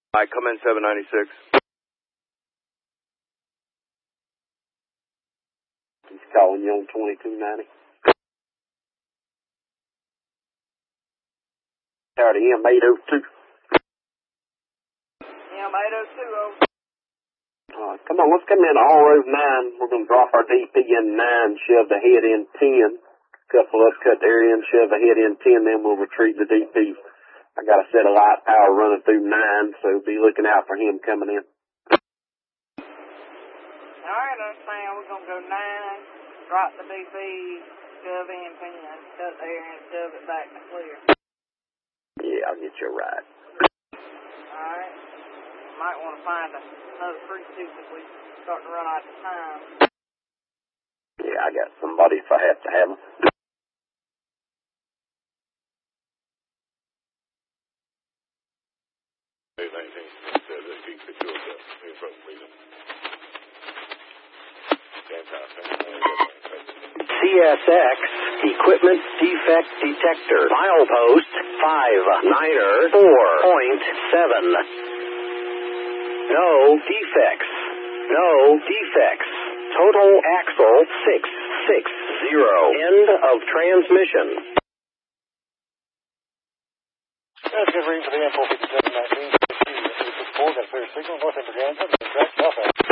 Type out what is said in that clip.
All right, come in 796. He's calling you on 2290. Howdy, M802. M802, over. Come on, let's come in to All Road 9. We're going to drop our DP in 9, shove the head in 10. Couple up, cut the area in, shove the head in 10, then we'll retrieve the DP. I got a set of light power running through 9, so be looking out for him coming in. All right, understand. We're going to go 9, drop the DP, shove in 10, cut the area and shove it back to clear. Yeah, I'll get you right. All right. Might want to find another creek too if we start to run out of time. Yeah, I got somebody if I have to have them. CSX Equipment Defect Detector. Milepost 594.7. No defects. No defects. Total axle 660. End of transmission. That's good reading for the M45719. Got clear signal, north end of Grandson, track south.